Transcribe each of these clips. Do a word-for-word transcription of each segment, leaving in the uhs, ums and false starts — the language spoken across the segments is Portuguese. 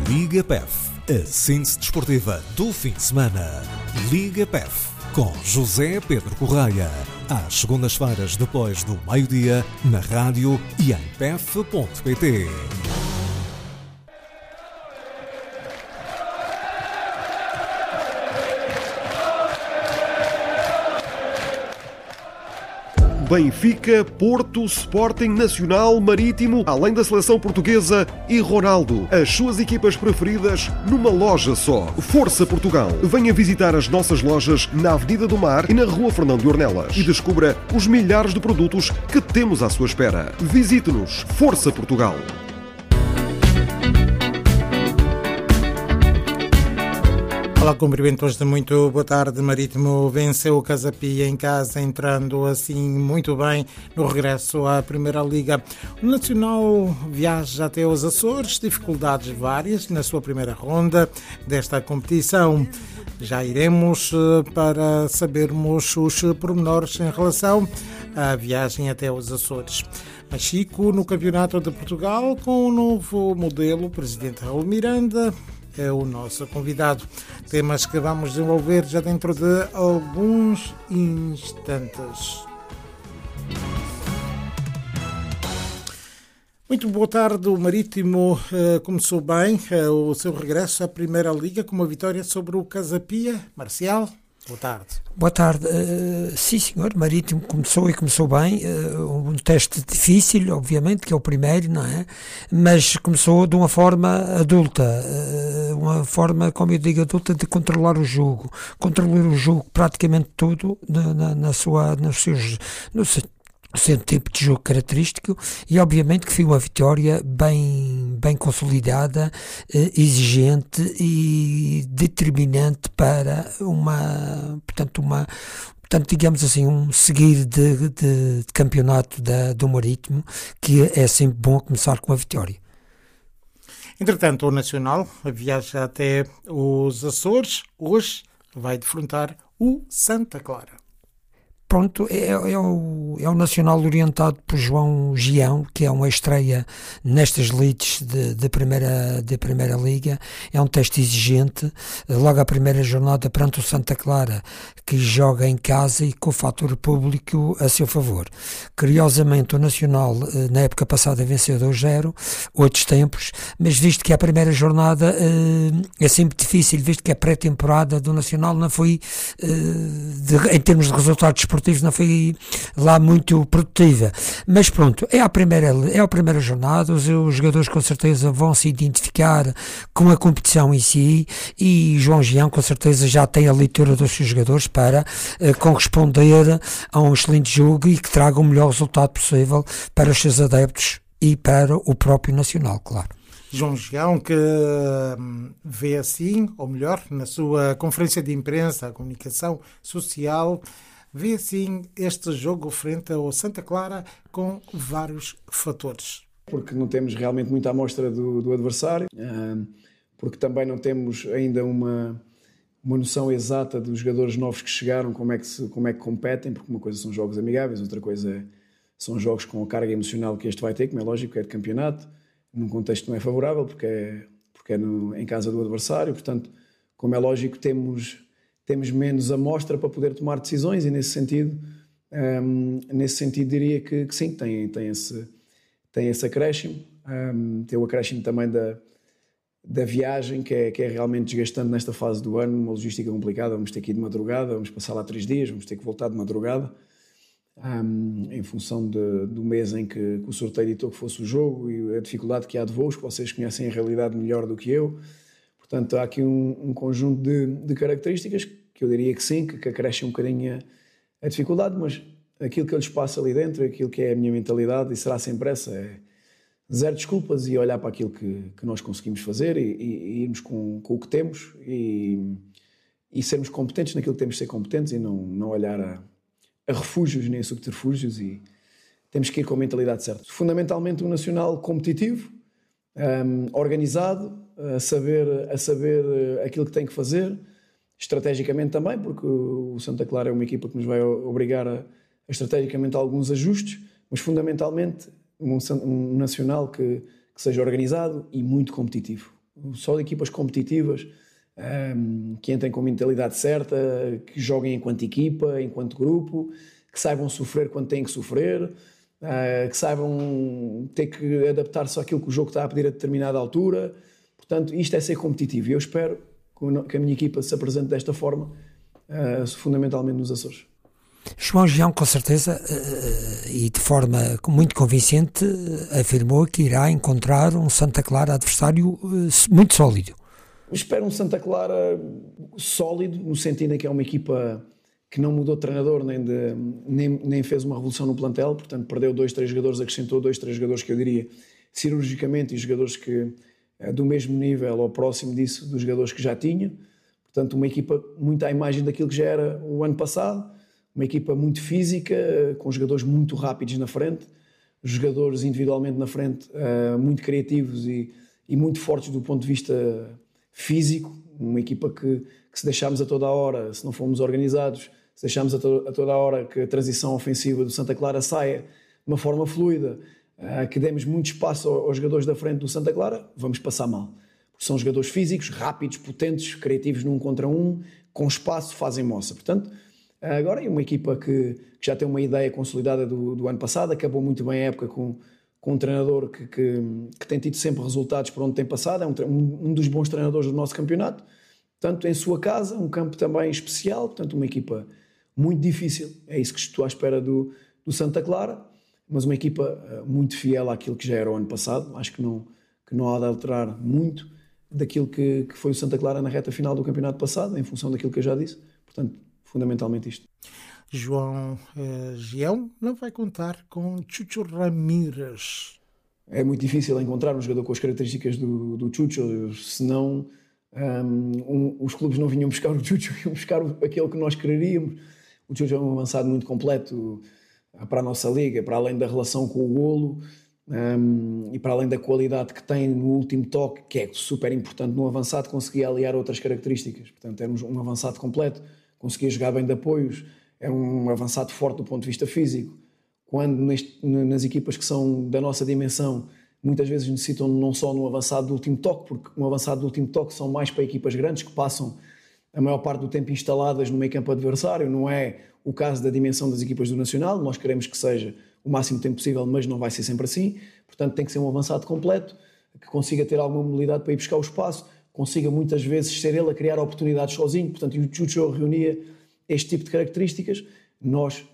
Liga P E F, a síntese desportiva do fim de semana. Liga P E F, com José Pedro Correia, às segundas-feiras depois do meio-dia, na rádio e em P E F ponto pt. Benfica, Porto, Sporting, Nacional, Marítimo, além da seleção portuguesa e Ronaldo. As suas equipas preferidas numa loja só. Força Portugal. Venha visitar as nossas lojas na Avenida do Mar e na Rua Fernando de Ornelas e descubra os milhares de produtos que temos à sua espera. Visite-nos. Força Portugal. Olá, cumprimentos de muito boa tarde. Marítimo venceu o Casa Pia em casa, entrando assim muito bem no regresso à Primeira Liga. O Nacional viaja até os Açores, dificuldades várias na sua primeira ronda desta competição. Já iremos para sabermos os pormenores em relação à viagem até os Açores. Machico no Campeonato de Portugal com o novo modelo, o presidente Raul Miranda é o nosso convidado. Temas que vamos desenvolver já dentro de alguns instantes. Muito boa tarde. O Marítimo uh, começou bem uh, o seu regresso à Primeira Liga com uma vitória sobre o Casa Pia. Marcial, boa tarde. Boa tarde. Uh, sim, senhor. Marítimo começou e começou bem. Uh, um teste difícil, obviamente, que é o primeiro, não é? Mas começou de uma forma adulta. Uh, uma forma, como eu digo, adulta de controlar o jogo. Controlar o jogo praticamente tudo na, na, na sua, nos seus... No seu, o seu tipo de jogo característico e obviamente que foi uma vitória bem, bem consolidada, exigente e determinante para uma, portanto, uma, portanto, digamos assim, um seguir de, de, de campeonato da, do Marítimo, que é sempre bom começar com a vitória. Entretanto, o Nacional viaja até os Açores, hoje vai defrontar o Santa Clara. Pronto, é, é, o, é o Nacional orientado por João Gião, que é uma estreia nestas leads de, de, primeira, de Primeira Liga. É um teste exigente, logo a primeira jornada perante o Santa Clara, que joga em casa e com o fator público a seu favor. Curiosamente, o Nacional, na época passada, venceu dois zero, outros tempos, mas visto que a primeira jornada é sempre difícil, visto que a pré-temporada do Nacional não foi, de, em termos de resultados esportivos, não foi lá muito produtiva, mas pronto, é a primeira, é a primeira jornada, os, os jogadores com certeza vão se identificar com a competição em si e João Gião com certeza já tem a leitura dos seus jogadores para uh, corresponder a um excelente jogo e que traga o melhor resultado possível para os seus adeptos e para o próprio Nacional, claro. João Gião, que vê assim, ou melhor, na sua conferência de imprensa, a comunicação social, vê assim este jogo frente ao Santa Clara com vários fatores. Porque não temos realmente muita amostra do, do adversário, porque também não temos ainda uma, uma noção exata dos jogadores novos que chegaram, como é que, se, como é que competem, porque uma coisa são jogos amigáveis, outra coisa é, são jogos com a carga emocional que este vai ter, como é lógico, é de campeonato, num contexto que não é favorável, porque é, porque é no, em casa do adversário, portanto, como é lógico, temos... temos menos amostra para poder tomar decisões e nesse sentido, um, nesse sentido diria que, que sim, tem, tem, esse, tem esse acréscimo, um, tem o acréscimo também da, da viagem, que é, que é realmente desgastante nesta fase do ano, uma logística complicada, vamos ter que ir de madrugada, vamos passar lá três dias, vamos ter que voltar de madrugada, um, em função de, do mês em que, que o sorteio editou que fosse o jogo e a dificuldade que há de voos, que vocês conhecem a realidade melhor do que eu. Portanto, há aqui um, um conjunto de, de características que eu diria que sim, que, que acrescem um bocadinho a, a dificuldade, mas aquilo que eu lhes passo ali dentro, aquilo que é a minha mentalidade, e será sempre essa, é zero desculpas e olhar para aquilo que, que nós conseguimos fazer e, e, e irmos com, com o que temos e, e sermos competentes naquilo que temos de ser competentes e não, não olhar a, a refúgios nem a subterfúgios e temos que ir com a mentalidade certa. Fundamentalmente um Nacional competitivo, um, organizado, a saber, a saber aquilo que tem que fazer, estrategicamente também, porque o Santa Clara é uma equipa que nos vai obrigar a, a estrategicamente a alguns ajustes, mas fundamentalmente um, um Nacional que, que seja organizado e muito competitivo. só de equipas competitivas, um, que entrem com a mentalidade certa, que joguem enquanto equipa, enquanto grupo, que saibam sofrer quando têm que sofrer, uh, que saibam ter que adaptar-se àquilo que o jogo está a pedir a determinada altura. Portanto, isto é ser competitivo e eu espero que a minha equipa se apresente desta forma, uh, fundamentalmente nos Açores. João Gião, com certeza, e de forma muito convincente, afirmou que irá encontrar um Santa Clara adversário muito sólido. Espero um Santa Clara sólido, no sentido em que é uma equipa que não mudou de treinador, nem, de, nem, nem fez uma revolução no plantel, portanto perdeu dois, três jogadores, acrescentou dois, três jogadores que eu diria cirurgicamente, e jogadores que do mesmo nível ou próximo disso dos jogadores que já tinha. Portanto, uma equipa muito à imagem daquilo que já era o ano passado. Uma equipa muito física, com jogadores muito rápidos na frente, jogadores individualmente na frente, uh, muito criativos e, e muito fortes do ponto de vista físico. Uma equipa que, que se deixarmos a toda a hora, se não formos organizados, se deixarmos a, to, a toda a hora que a transição ofensiva do Santa Clara saia de uma forma fluida, uh, que demos muito espaço aos, aos jogadores da frente do Santa Clara, vamos passar mal. Porque são jogadores físicos, rápidos, potentes, criativos num contra um, com espaço, fazem moça. Portanto, agora é uma equipa que, que já tem uma ideia consolidada do, do ano passado, acabou muito bem a época com, com um treinador que, que, que tem tido sempre resultados por onde tem passado, é um, um dos bons treinadores do nosso campeonato, tanto em sua casa, um campo também especial, portanto uma equipa muito difícil, é isso que estou à espera do, do Santa Clara, mas uma equipa muito fiel àquilo que já era o ano passado, acho que não, que não há de alterar muito daquilo que, que foi o Santa Clara na reta final do campeonato passado, em função daquilo que eu já disse, portanto fundamentalmente isto. João uh, Gião não vai contar com Chucho Ramírez. É muito difícil encontrar um jogador com as características do, do Chucho, senão um, um, os clubes não vinham buscar o Chucho, iam buscar aquele que nós quereríamos. O Chucho é um avançado muito completo para a nossa liga, para além da relação com o golo um, e para além da qualidade que tem no último toque, que é super importante no avançado, conseguia aliar outras características. Portanto, era um, um avançado completo. Conseguia jogar bem de apoios, é um avançado forte do ponto de vista físico. Quando neste, nas equipas que são da nossa dimensão, muitas vezes necessitam não só no avançado do último toque, porque um avançado do último toque são mais para equipas grandes que passam a maior parte do tempo instaladas no meio campo adversário, não é o caso da dimensão das equipas do Nacional, nós queremos que seja o máximo tempo possível, mas não vai ser sempre assim, portanto tem que ser um avançado completo, que consiga ter alguma mobilidade para ir buscar o espaço, consiga muitas vezes ser ele a criar oportunidades sozinho, portanto, e o Chucho reunia este tipo de características. Nós,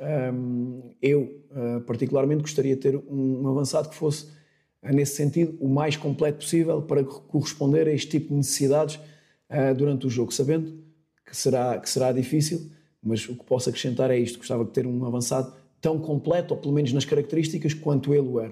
eu particularmente, gostaria de ter um avançado que fosse, nesse sentido, o mais completo possível para corresponder a este tipo de necessidades durante o jogo, sabendo que será, que será difícil, mas o que posso acrescentar é isto: gostava de ter um avançado tão completo, ou pelo menos nas características, quanto ele o era.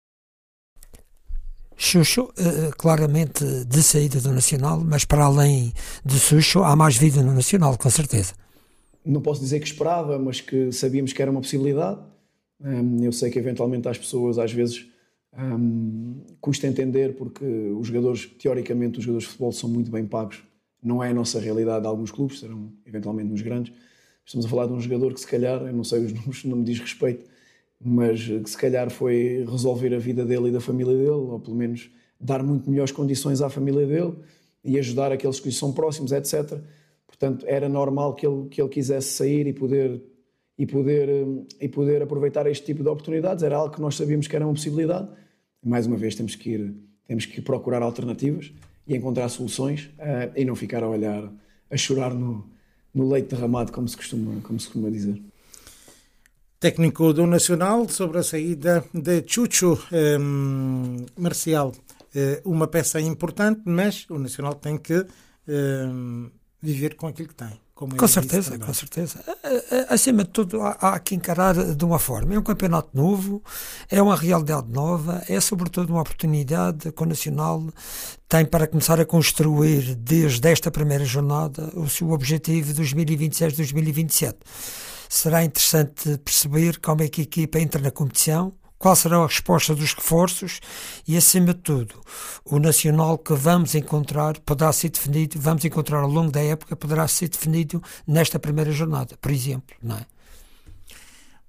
Chucho, claramente de saída do Nacional, mas para além de Chucho há mais vida no Nacional, com certeza. Não posso dizer que esperava, mas que sabíamos que era uma possibilidade. Eu sei que eventualmente às pessoas às vezes um, custa entender, porque os jogadores, teoricamente os jogadores de futebol são muito bem pagos. Não é a nossa realidade de alguns clubes, serão eventualmente nos grandes. Estamos a falar de um jogador que se calhar, eu não sei os números, não me diz respeito, mas que se calhar foi resolver a vida dele e da família dele, ou pelo menos dar muito melhores condições à família dele e ajudar aqueles que lhe são próximos, etcétera. Portanto, era normal que ele, que ele quisesse sair e poder, e, poder, e poder aproveitar este tipo de oportunidades. Era algo que nós sabíamos que era uma possibilidade. Mais uma vez, temos que ir, temos que procurar alternativas e encontrar soluções uh, e não ficar a olhar, a chorar no, no leite derramado, como se costuma, como se costuma dizer. Técnico do Nacional sobre a saída de Chucho. um, Marcial, uma peça importante, mas o Nacional tem que um, viver com aquilo que tem. Como com certeza, com certeza. Acima de tudo, há, há que encarar de uma forma. É um campeonato novo, é uma realidade nova, é sobretudo uma oportunidade que o Nacional tem para começar a construir desde esta primeira jornada o seu objetivo de dois mil e vinte e seis a dois mil e vinte e sete. Será interessante perceber como é que a equipa entra na competição, qual será a resposta dos reforços e, acima de tudo, o Nacional que vamos encontrar poderá ser definido, vamos encontrar ao longo da época, poderá ser definido nesta primeira jornada, por exemplo, não é?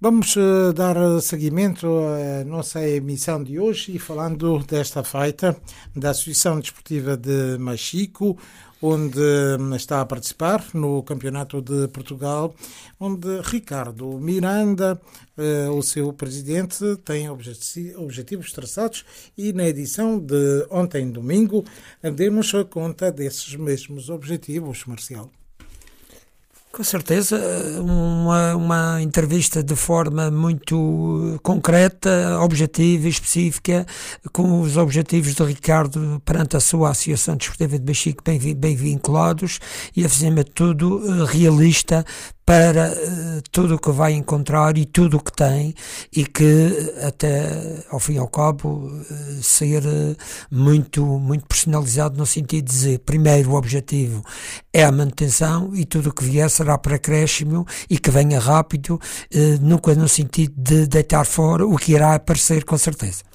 Vamos uh, dar seguimento à nossa emissão de hoje e falando desta feita da Associação Desportiva de Machico, onde está a participar no Campeonato de Portugal, onde Ricardo Miranda, eh, o seu presidente, tem objeti- objetivos traçados e na edição de ontem, domingo, demos conta desses mesmos objetivos, Marcial. Com certeza, uma, uma entrevista de forma muito concreta, objetiva e específica, com os objetivos de Ricardo perante a sua Associação Desportiva de Machico bem, bem vinculados e, acima de tudo, realista para uh, tudo o que vai encontrar e tudo o que tem, e que até ao fim e ao cabo uh, ser uh, muito, muito personalizado, no sentido de dizer, primeiro o objetivo é a manutenção e tudo o que vier será para acréscimo e que venha rápido, uh, nunca no sentido de deitar fora o que irá aparecer, com certeza.